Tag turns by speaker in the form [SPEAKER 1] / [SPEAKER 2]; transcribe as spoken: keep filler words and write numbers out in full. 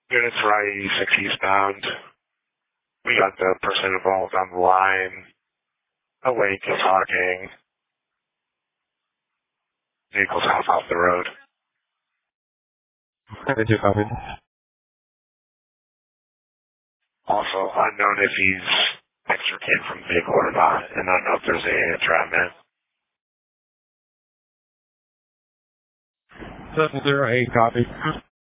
[SPEAKER 1] Units right, eighty-six eastbound. We got the person involved on the line. Awake and talking. Vehicle's half off the road.
[SPEAKER 2] Did you copy?
[SPEAKER 1] Also, unknown if he's extricated from the vehicle or not, and I don't know if there's a trap man.
[SPEAKER 2] seven zero eight, copy.